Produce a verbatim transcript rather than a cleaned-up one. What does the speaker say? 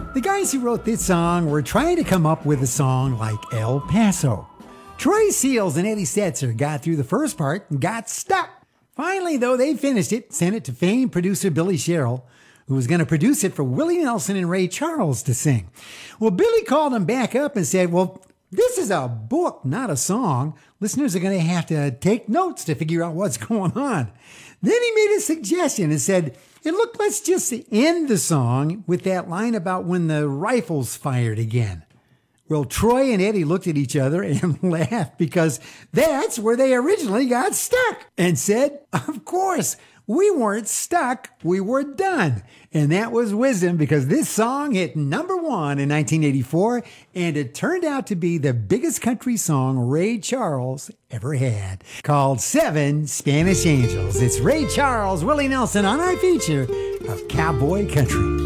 The guys who wrote this song were trying to come up with a song like El Paso. Troy Seals and Eddie Setzer got through the first part and got stuck. Finally, though, they finished it, sent it to famed producer Billy Sherrill, who was going to produce it for Willie Nelson and Ray Charles to sing. Well, Billy called him back up and said, well, this is a book, not a song. Listeners are going to have to take notes to figure out what's going on. Then he made a suggestion and said, hey, look, let's just end the song with that line about when the rifles fired again. Well, Troy and Eddie looked at each other and laughed because that's where they originally got stuck and said, of course, we weren't stuck, we were done. And that was wisdom because this song hit number one in nineteen eighty-four and it turned out to be the biggest country song Ray Charles ever had, called Seven Spanish Angels. It's Ray Charles, Willie Nelson on our feature of Cowboy Country.